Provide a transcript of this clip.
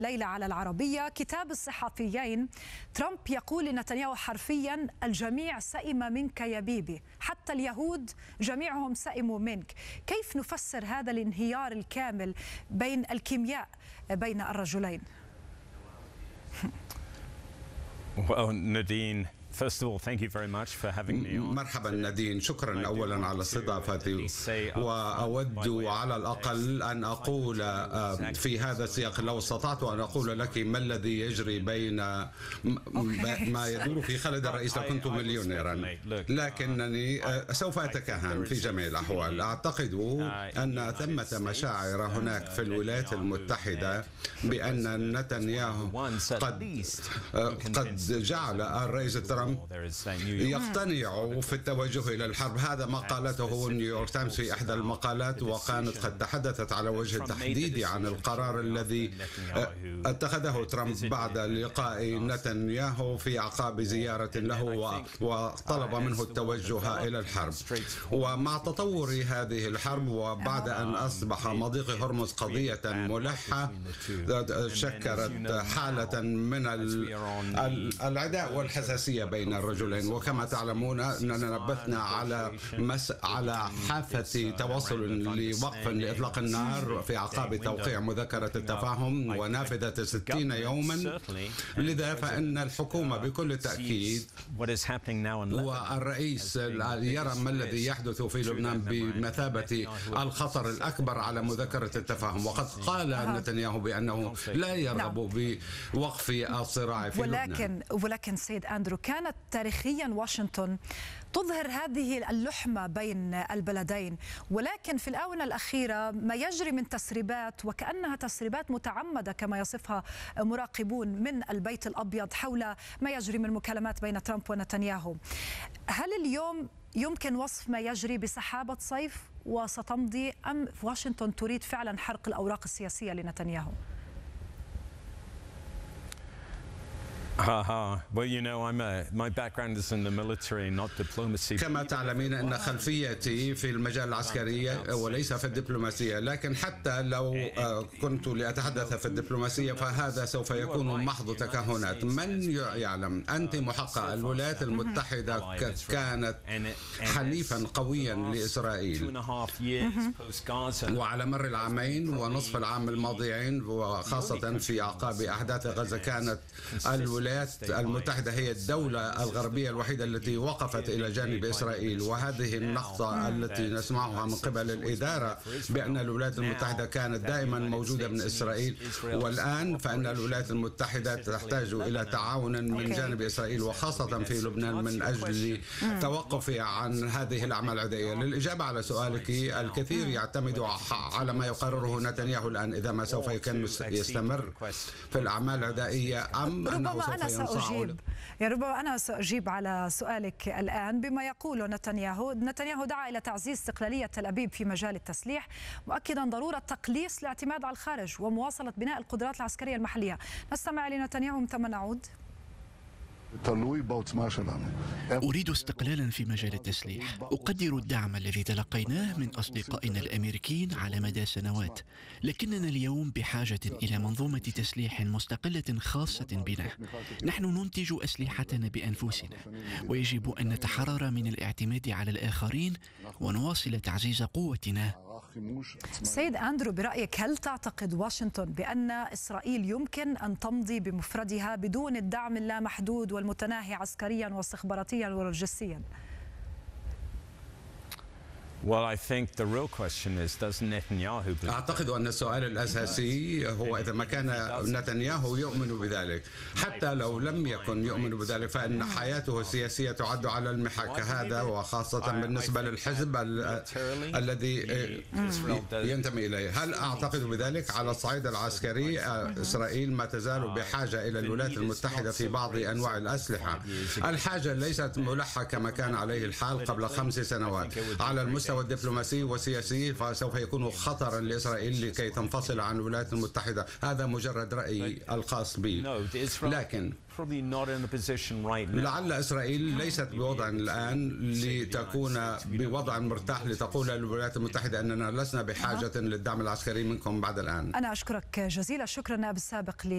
ليلى على العربية كتاب الصحفيين. ترامب يقول لنتنياهو حرفيا: الجميع سئم منك يا بيبي، حتى اليهود جميعهم سئموا منك. كيف نفسر هذا الانهيار الكامل بين الكيمياء بين الرجلين؟ Nadine, first of all, thank you very much for having me on. مرحبا نادين، شكرا أولا على استضافتي. وأود على الأقل أن أقول في هذا السياق، لو استطعت أن أقول لك ما الذي يجري بين ما يدور في خلد الرئيس لكنت مليونيرا، لكنني سوف أتكهن في جميع الأحوال. أعتقد أن ثمة مشاعر هناك في الولايات المتحدة بأن نتنياهو قد جعل الرئيس ترامب يقتنع في التوجه إلى الحرب. هذا ما قالته نيويورك تايمز في إحدى المقالات، وكانت قد تحدثت على وجه التحديد عن القرار الذي اتخذه ترامب بعد لقاء نتنياهو في أعقاب زيارة له، وطلب منه التوجه إلى الحرب. ومع تطور هذه الحرب وبعد أن أصبح مضيق هرمز قضية ملحة شكلت حالة من العداء والحساسية بين الرجلين. وكما تعلمون أننا نبثنا على حافة تواصل لوقف لإطلاق النار في أعقاب توقيع مذكرة التفاهم ونافذة 60 يوما. لذا فإن الحكومة بكل تأكيد والرئيس يرى ما الذي يحدث في لبنان بمثابة الخطر الأكبر على مذكرة التفاهم. وقد قال نتنياهو بأنه لا يرغب بوقف الصراع في لبنان. ولكن سيد أندرو، كانت تاريخيا واشنطن تظهر هذه اللحمة بين البلدين، ولكن في الآونة الأخيرة ما يجري من تسريبات، وكأنها تسريبات متعمدة كما يصفها مراقبون من البيت الأبيض حول ما يجري من مكالمات بين ترامب ونتنياهو. هل اليوم يمكن وصف ما يجري بسحابة صيف وستمضي، أم واشنطن تريد فعلا حرق الأوراق السياسية لنتنياهو؟ My background is in the military, not diplomacy. كما تعلمين أن خلفيتي في المجال العسكري وليس في الدبلوماسية، لكن حتى لو كنت لأتحدث في الدبلوماسية فهذا سوف يكون محض تكهنات. من يعلم؟ أنت محقة، الولايات المتحدة كانت حليفا قويا لإسرائيل، وعلى مر العامين ونصف العام الماضيين وخاصة في أعقاب أحداث غزة كانت الولايات المتحدة هي الدولة الغربية الوحيدة التي وقفت إلى جانب إسرائيل. وهذه النقطة التي نسمعها من قبل الإدارة بأن الولايات المتحدة كانت دائما موجودة من إسرائيل، والآن فإن الولايات المتحدة تحتاج إلى تعاون من جانب إسرائيل وخاصة في لبنان من أجل توقفها عن هذه الأعمال العدائية. للإجابة على سؤالك، الكثير يعتمد على ما يقرره نتنياهو الآن، إذا ما سوف يستمر في الأعمال العدائية أم أنه ربما أنا سأجيب على سؤالك الآن بما يقوله نتنياهو. نتنياهو دعا إلى تعزيز استقلالية تل أبيب في مجال التسليح، مؤكدا ضرورة تقليص الاعتماد على الخارج ومواصلة بناء القدرات العسكرية المحلية. نستمع لنتنياهو ثم نعود. أريد استقلالا في مجال التسليح. أقدر الدعم الذي تلقيناه من أصدقائنا الأمريكيين على مدى سنوات، لكننا اليوم بحاجة إلى منظومة تسليح مستقلة خاصة بنا. نحن ننتج أسلحتنا بأنفسنا، ويجب أن نتحرر من الاعتماد على الآخرين ونواصل تعزيز قوتنا. سيد أندرو، برأيك هل تعتقد واشنطن بأن إسرائيل يمكن أن تمضي بمفردها بدون الدعم اللامحدود والمتناهي عسكريا واستخباراتيا ولوجستيا؟ أعتقد أن السؤال الأساسي هو إذا ما كان نتنياهو يؤمن بذلك. حتى لو لم يكن يؤمن بذلك فإن حياته السياسية تعد على المحك هذا، وخاصة بالنسبة للحزب الذي ينتمي إليه. هل أعتقد بذلك؟ على الصعيد العسكري إسرائيل ما تزال بحاجة إلى الولايات المتحدة في بعض أنواع الأسلحة. الحاجة ليست ملحة كما كان عليه الحال قبل 5 سنوات. على المستوى الدبلوماسي والسياسي فسوف يكون خطرا لإسرائيل لكي تنفصل عن الولايات المتحدة. هذا مجرد رأيي الخاص بي، لكن لعل إسرائيل ليست بوضع الآن لتكون بوضع مرتاح لتقول للولايات المتحدة أننا لسنا بحاجة للدعم العسكري منكم بعد الآن. أنا أشكرك جزيل الشكر النائب السابق